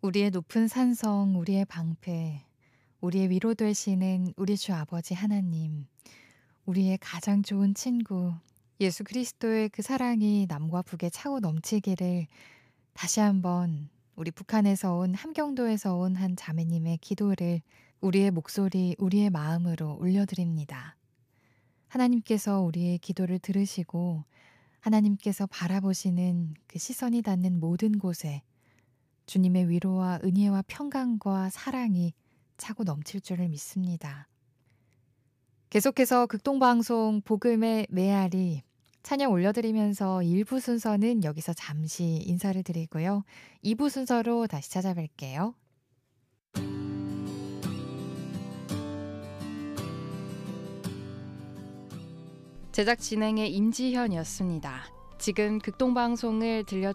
우리의 높은 산성, 우리의 방패, 우리의 위로 되시는 우리 주 아버지 하나님, 우리의 가장 좋은 친구, 예수 그리스도의 그 사랑이 남과 북에 차고 넘치기를 다시 한번 우리 북한에서 온 함경도에서 온 한 자매님의 기도를 우리의 목소리, 우리의 마음으로 올려드립니다. 하나님께서 우리의 기도를 들으시고 하나님께서 바라보시는 그 시선이 닿는 모든 곳에 주님의 위로와 은혜와 평강과 사랑이 차고 넘칠 줄을 믿습니다. 계속해서 극동방송 복음의 메아리 찬양 올려드리면서 1부 순서는 여기서 잠시 인사를 드리고요. 2부 순서로 다시 찾아뵐게요. 제작 진행의 임지현이었습니다. 지금 극동방송을